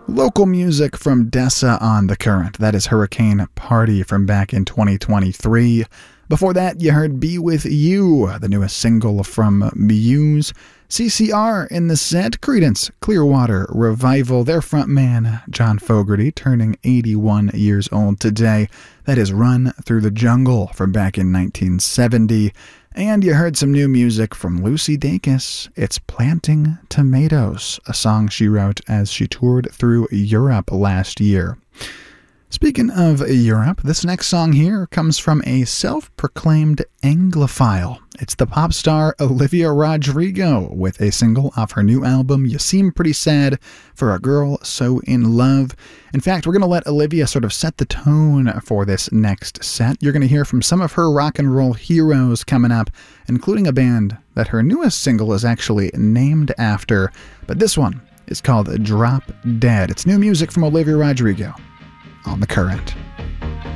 Local music from Dessa on The Current. That is Hurricane Party from back in 2023. Before that, you heard Be With You, the newest single from Muse. CCR in the set, Creedence Clearwater Revival. Their frontman, John Fogerty, turning 81 years old today. That is Run Through the Jungle from back in 1970. And you heard some new music from Lucy Dacus. It's Planting Tomatoes, a song she wrote as she toured through Europe last year. Speaking of Europe, this next song here comes from a self-proclaimed Anglophile. It's the pop star Olivia Rodrigo with a single off her new album, You Seem Pretty Sad for a Girl So in Love. In fact, we're going to let Olivia sort of set the tone for this next set. You're going to hear from some of her rock and roll heroes coming up, including a band that her newest single is actually named after. But this one is called Drop Dead. It's new music from Olivia Rodrigo on The Current.